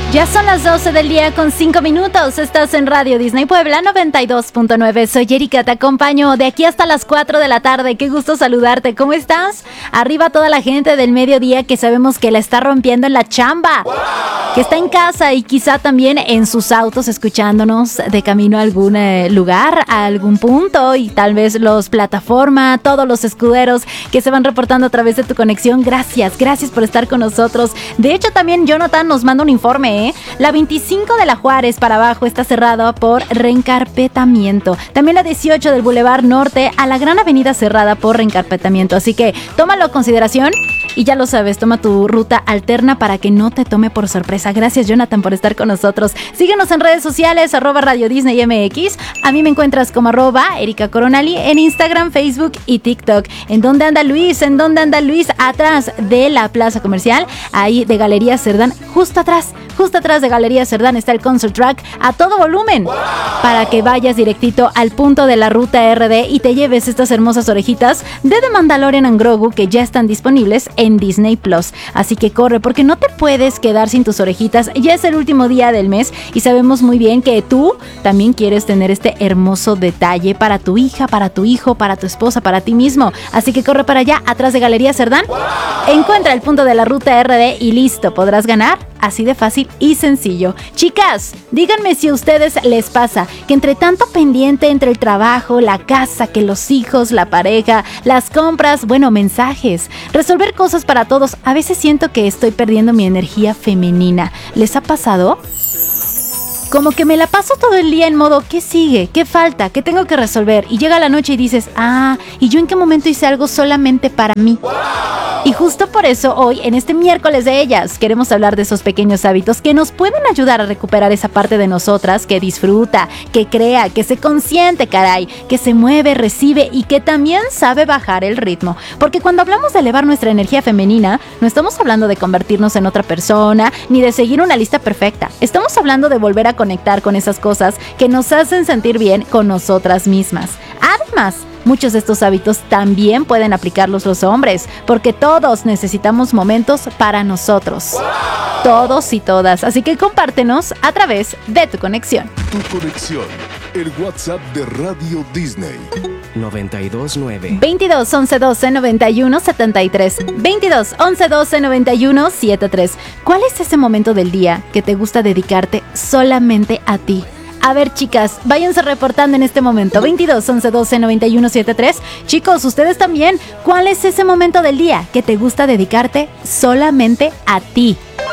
Ya son las 12 del día con 5 minutos. Estás en Radio Disney Puebla 92.9. Soy Erika, te acompaño de aquí hasta las 4 de la tarde. Qué gusto saludarte. ¿Cómo estás? Arriba toda la gente del mediodía que sabemos que la está rompiendo en la chamba. ¡Wow! Que está en casa y quizá también en sus autos escuchándonos de camino a algún lugar, a algún punto, y tal vez los plataforma, todos los escuderos que se van reportando a través de tu conexión. Gracias por estar con nosotros. De hecho, también Jonathan nos manda un informe, La 25 de la Juárez para abajo está cerrada por reencarpetamiento. También la 18 del Boulevard Norte a la Gran Avenida cerrada por reencarpetamiento. Así que tómalo a consideración y ya lo sabes, toma tu ruta alterna para que no te tome por sorpresa. Gracias, Jonathan, por estar con nosotros. Síguenos en redes sociales, @Radio Disney MX. A mí me encuentras como @Erika Coronali en Instagram, Facebook y TikTok. ¿En dónde anda Luis? Atrás de la plaza comercial, ahí de Galería Cerdán, justo atrás de Galería Cerdán está el Concert Track a todo volumen, para que vayas directito al punto de la ruta RD y te lleves estas hermosas orejitas de The Mandalorian and Grogu que ya están disponibles en Disney Plus. Así que corre, porque no te puedes quedar sin tus orejitas. Ya es el último día del mes y sabemos muy bien que tú también quieres tener este hermoso detalle para tu hija, para tu hijo, para tu esposa, para ti mismo. Así que corre para allá, atrás de Galería Cerdán. Encuentra el punto de la ruta RD y listo, podrás ganar. Así de fácil y sencillo. Chicas, díganme si a ustedes les pasa que entre tanto pendiente entre el trabajo, la casa, que los hijos, la pareja, las compras, mensajes, resolver cosas para todos, a veces siento que estoy perdiendo mi energía femenina. ¿Les ha pasado? Como que me la paso todo el día en modo, ¿qué sigue? ¿Qué falta? ¿Qué tengo que resolver? Y llega la noche y dices, ¿y yo en qué momento hice algo solamente para mí? Y justo por eso hoy, en este miércoles de ellas, queremos hablar de esos pequeños hábitos que nos pueden ayudar a recuperar esa parte de nosotras que disfruta, que crea, que se consiente, caray, que se mueve, recibe y que también sabe bajar el ritmo. Porque cuando hablamos de elevar nuestra energía femenina, no estamos hablando de convertirnos en otra persona, ni de seguir una lista perfecta. Estamos hablando de volver a conectar con esas cosas que nos hacen sentir bien con nosotras mismas. Además, muchos de estos hábitos también pueden aplicarlos los hombres, porque todos necesitamos momentos para nosotros. ¡Wow! Todos y todas. Así que compártenos a través de tu conexión. Tu conexión, el WhatsApp de Radio Disney. 929 22 11 12 91 73 22 11 12 91 73. ¿Cuál es ese momento del día que te gusta dedicarte solamente a ti? A ver, chicas, váyanse reportando en este momento. 22 11 12 91 73. Chicos, ustedes también. ¿Cuál es ese momento del día que te gusta dedicarte solamente a ti?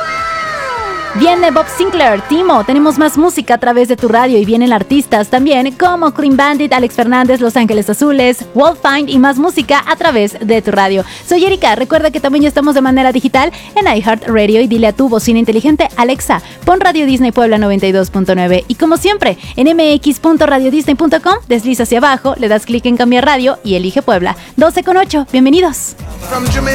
Viene Bob Sinclair, Timo, tenemos más música a través de tu radio y vienen artistas también como Clean Bandit, Alex Fernández, Los Ángeles Azules, Wolfine y más música a través de tu radio. Soy Erika, recuerda que también ya estamos de manera digital en iHeartRadio y dile a tu bocina inteligente, Alexa, pon Radio Disney Puebla 92.9 y como siempre en mx.radiodisney.com desliza hacia abajo, le das clic en cambiar radio y elige Puebla. 12:08, bienvenidos.